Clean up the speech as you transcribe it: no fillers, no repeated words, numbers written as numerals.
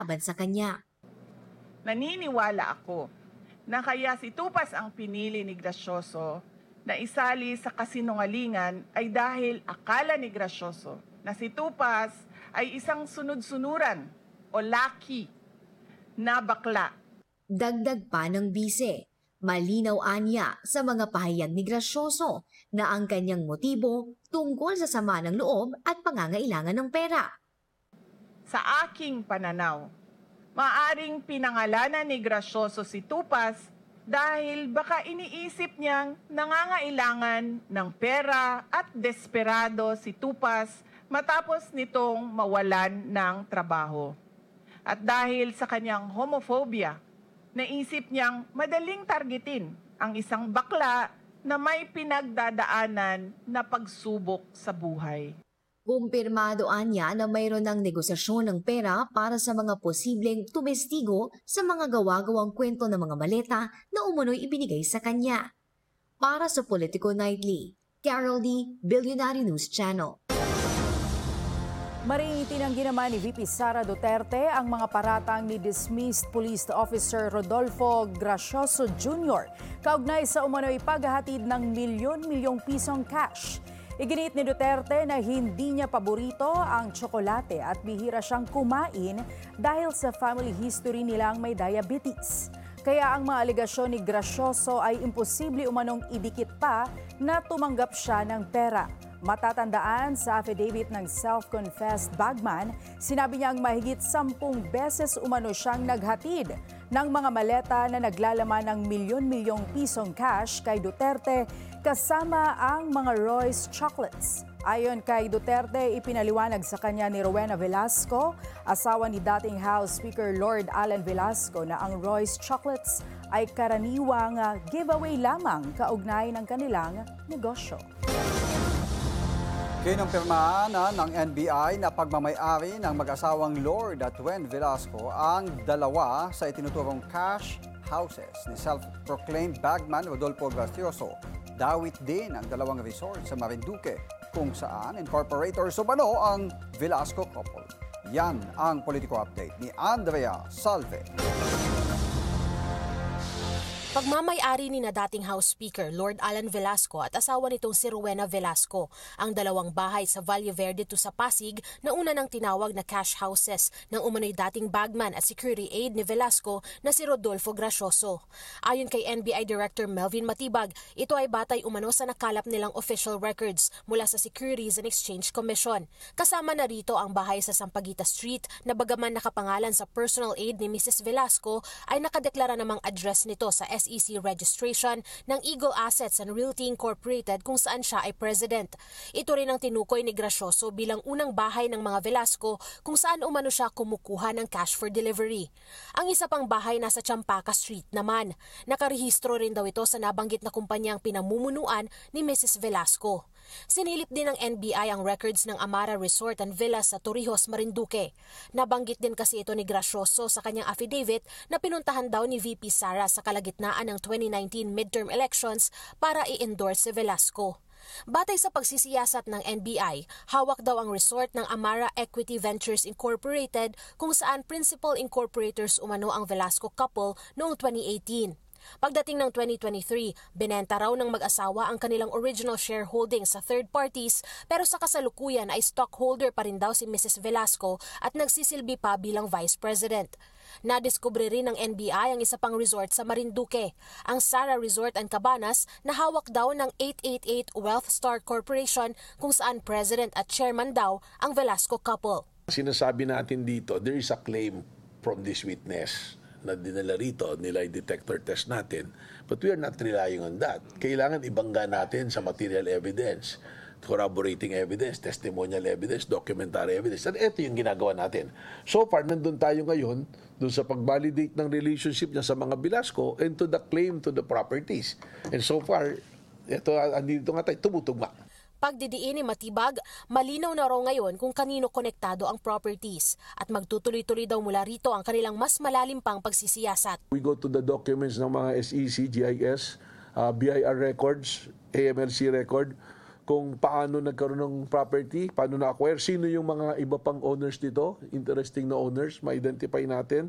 laban sa kanya. Naniniwala ako na kaya si Tupas ang pinili ni Gracioso na isali sa kasinungalingan ay dahil akala ni Gracioso na si Tupas ay isang sunod-sunuran o laki na bakla. Dagdag pa ng bise, malinaw anya sa mga pahayag ni Gracioso na ang kanyang motibo tungkol sa sama ng loob at pangangailangan ng pera. Sa aking pananaw, maaring pinangalanan ni Gracioso si Tupas dahil baka iniisip niyang nangangailangan ng pera at desperado si Tupas matapos nitong mawalan ng trabaho. At dahil sa kanyang homophobia, naisip niyang madaling targetin ang isang bakla na may pinagdadaanan na pagsubok sa buhay. Kumpirmado anya na mayroon ng negosasyon ng pera para sa mga posibleng tumestigo sa mga gawa-gawang kwento ng mga maleta na umunoy ibinigay sa kanya. Para sa Politico Nightly, Carol D., Billionaire News Channel. Mariitinanggi naman ni VP Sara Duterte ang mga paratang ni dismissed Police Officer Rodolfo Gracioso Jr. kaugnay sa umano'y paghahatid ng milyon-milyong pisong cash. Iginit ni Duterte na hindi niya paborito ang tsokolate at bihira siyang kumain dahil sa family history nilang may diabetes. Kaya ang mga alegasyon ni Gracioso ay imposible umanong idikit pa na tumanggap siya ng pera. Matatandaan sa affidavit ng self-confessed bagman, sinabi niyang mahigit 10 beses umano siyang naghatid ng mga maleta na naglalaman ng milyon-milyong pisong cash kay Duterte kasama ang mga Royce chocolates. Ayon kay Duterte, ipinaliwanag sa kanya ni Rowena Velasco, asawa ni dating House Speaker Lord Alan Velasco, na ang Royce chocolates ay karaniwang giveaway lamang kaugnay ng kanilang negosyo. Kinumpirmahan ng NBI na pagmamay-ari ng mag-asawang Lord at Wen Velasco ang dalawa sa itinuturong cash houses ni self-proclaimed bagman Rodolfo Gracioso. Dawit din ang dalawang resort sa Marinduque kung saan incorporators umano ang Velasco couple. Yan ang Politico Update ni Andrea Salve. Pagmamay-ari ni na dating House Speaker Lord Alan Velasco at asawa nitong si Rowena Velasco ang dalawang bahay sa Valle Verde to sa Pasig na una ng tinawag na cash houses ng umano'y dating bagman at security aide ni Velasco na si Rodolfo Gracioso. Ayon kay NBI Director Melvin Matibag, ito ay batay umano sa nakalap nilang official records mula sa Securities and Exchange Commission. Kasama na rito ang bahay sa Sampaguita Street na bagaman nakapangalan sa personal aide ni Mrs. Velasco ay nakadeklara namang address nito sa SEC registration ng Eagle Assets and Realty Incorporated kung saan siya ay president. Ito rin ang tinukoy ni Gracioso bilang unang bahay ng mga Velasco kung saan umano siya kumukuha ng cash for delivery. Ang isa pang bahay nasa Champaca Street naman. Nakarehistro rin daw ito sa nabanggit na kumpanyang pinamumunuan ni Mrs. Velasco. Sinilip din ng NBI ang records ng Amara Resort and Villas sa Torrijos, Marinduque. Nabanggit din kasi ito ni Gracioso sa kanyang affidavit na pinuntahan daw ni VP Sara sa kalagitnaan ng 2019 midterm elections para i-endorse si Velasco. Batay sa pagsisiyasat ng NBI, hawak daw ang resort ng Amara Equity Ventures Incorporated kung saan principal incorporators umano ang Velasco couple noong 2018. Pagdating ng 2023, binenta raw ng mag-asawa ang kanilang original shareholding sa third parties pero sa kasalukuyan ay stockholder pa rin daw si Mrs. Velasco at nagsisilbi pa bilang Vice President. Nadiskubre rin ng NBI ang isa pang resort sa Marinduque, ang Sara Resort and Cabanas na hawak daw ng 888 Wealth Star Corporation kung saan President at Chairman daw ang Velasco couple. Sinasabi natin dito, there is a claim from this witness na dinala rito, nilay detector test natin. But we are not relying on that. Kailangan ibangga natin sa material evidence, corroborating evidence, testimonial evidence, documentary evidence. At ito yung ginagawa natin. So far, nandun tayo ngayon, dun sa pag-validate ng relationship niya sa mga Velasco and to the claim to the properties. And so far, ito, andito nga tayo, tumutugma. Pagdidiin ni Matibag, malinaw na raw ngayon kung kanino konektado ang properties at magtutuloy-tuloy daw mula rito ang kanilang mas malalim pang pagsisiyasat. We go to the documents ng mga SEC, GIS, BIR records, AMLC record. kung paano nagkaroon ng property, paano na-acquire, sino yung mga iba pang owners dito, interesting na owners, ma-identify natin.